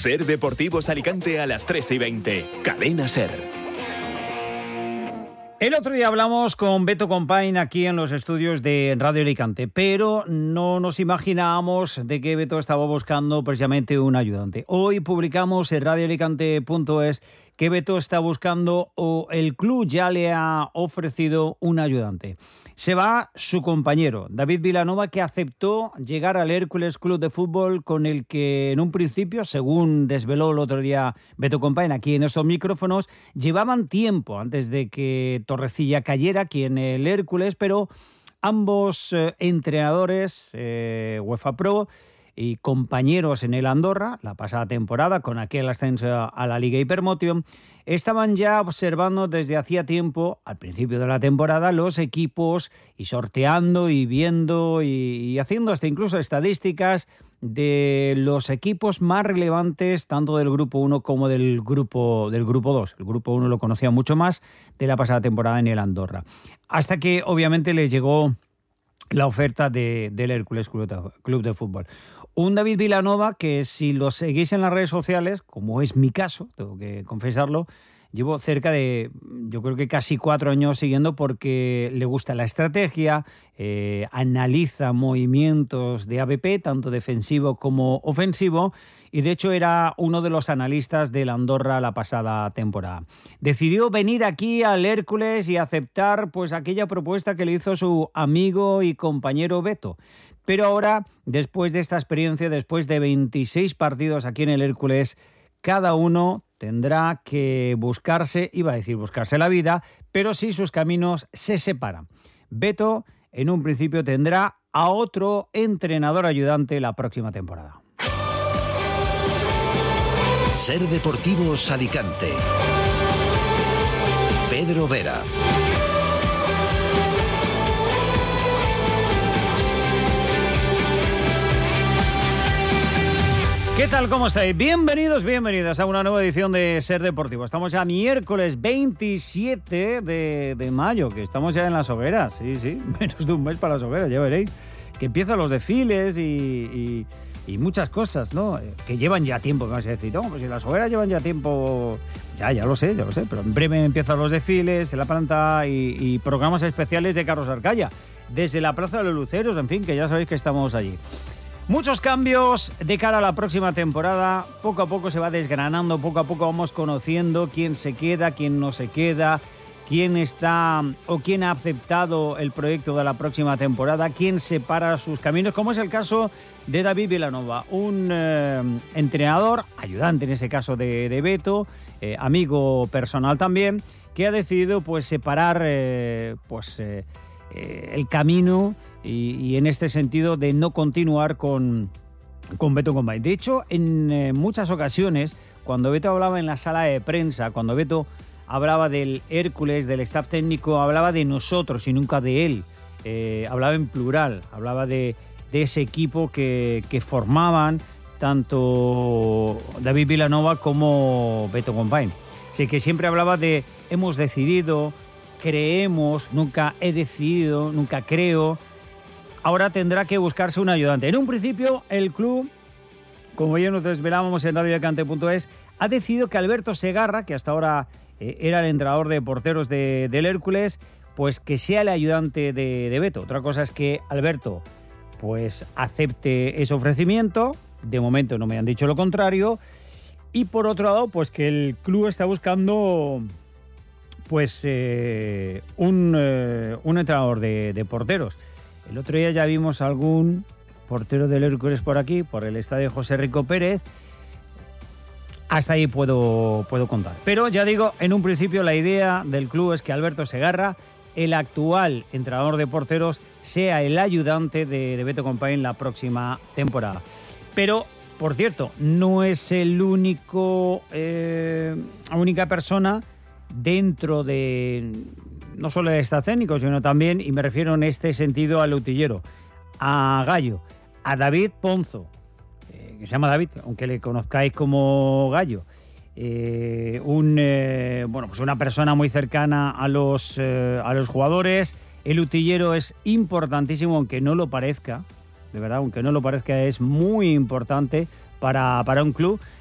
Ser Deportivos Alicante a las 3:20. Cadena Ser. El otro día hablamos con Beto Compain aquí en los estudios de Radio Alicante, pero no nos imaginábamos de que Beto estaba buscando precisamente un ayudante. Hoy publicamos en radioalicante.es que Beto está buscando o el club ya le ha ofrecido un ayudante. Se va su compañero, David Vilanova, que aceptó llegar al Hércules Club de Fútbol, con el que en un principio, según desveló el otro día Beto Compain aquí en estos micrófonos, llevaban tiempo antes de que Torrecilla cayera aquí en el Hércules, pero ambos entrenadores, UEFA Pro y compañeros en el Andorra, la pasada temporada, con aquel ascenso a la Liga Hypermotion, estaban ya observando desde hacía tiempo, al principio de la temporada, los equipos y sorteando y viendo y haciendo hasta incluso estadísticas de los equipos más relevantes, tanto del Grupo 1 como del Grupo 2. El Grupo 1 lo conocía mucho más de la pasada temporada en el Andorra. Hasta que, obviamente, les llegó la oferta del Hércules Club de Fútbol. Un David Vilanova que, si lo seguís en las redes sociales, como es mi caso, tengo que confesarlo, llevo cerca de, yo creo que casi 4 años siguiendo, porque le gusta la estrategia, analiza movimientos de AVP, tanto defensivo como ofensivo, y de hecho era uno de los analistas del Andorra la pasada temporada. Decidió venir aquí al Hércules y aceptar pues aquella propuesta que le hizo su amigo y compañero Beto. Pero ahora, después de esta experiencia, después de 26 partidos aquí en el Hércules, cada uno tendrá que buscarse la vida, pero sí sus caminos se separan. Beto, en un principio, tendrá a otro entrenador ayudante la próxima temporada. Ser Deportivos Alicante. Pedro Vera. ¿Qué tal? ¿Cómo estáis? Bienvenidos a una nueva edición de Ser Deportivo. Estamos ya miércoles 27 de mayo, que estamos ya en las hogueras. Sí, menos de un mes para las hogueras, ya veréis. Que empiezan los desfiles y muchas cosas, ¿no? Que llevan ya tiempo, me vas a decir. No, pues si las hogueras llevan ya tiempo. Ya lo sé, pero en breve empiezan los desfiles en la planta y programas especiales de Carlos Arcaya. Desde la Plaza de los Luceros, en fin, que ya sabéis que estamos allí. Muchos cambios de cara a la próxima temporada. Poco a poco se va desgranando, poco a poco vamos conociendo quién se queda, quién no se queda, quién está o quién ha aceptado el proyecto de la próxima temporada, quién separa sus caminos, como es el caso de David Vilanova, un entrenador, ayudante en ese caso de Beto, amigo personal también, que ha decidido pues separar el camino y en este sentido de no continuar con Beto Compain. De hecho, en muchas ocasiones, cuando Beto hablaba en la sala de prensa, cuando Beto hablaba del Hércules, del staff técnico, hablaba de nosotros y nunca de él. Hablaba en plural, hablaba de ese equipo que formaban tanto David Vilanova como Beto Compain. Así que siempre hablaba de hemos decidido, creemos, nunca he decidido, nunca creo. Ahora tendrá que buscarse un ayudante. En un principio, el club, como ya nos desvelábamos en radioalicante.es, ha decidido que Alberto Segarra, que hasta ahora era el entrenador de porteros del Hércules, pues que sea el ayudante de Beto. Otra cosa es que Alberto pues acepte ese ofrecimiento. De momento no me han dicho lo contrario. Y por otro lado, pues que el club está buscando pues un entrenador de porteros. El otro día ya vimos algún portero del Hércules por aquí, por el estadio José Rico Pérez. Hasta ahí puedo contar. Pero ya digo, en un principio la idea del club es que Alberto Segarra, el actual entrenador de porteros, sea el ayudante de Beto Compain la próxima temporada. Pero, por cierto, no es el única persona dentro de no solo el staff técnico, sino también, y me refiero en este sentido al utillero, a Gallo, a David Ponzo, que se llama David, aunque le conozcáis como Gallo, una persona muy cercana a los jugadores. El utillero es importantísimo, aunque no lo parezca, de verdad, aunque no lo parezca, es muy importante para un club.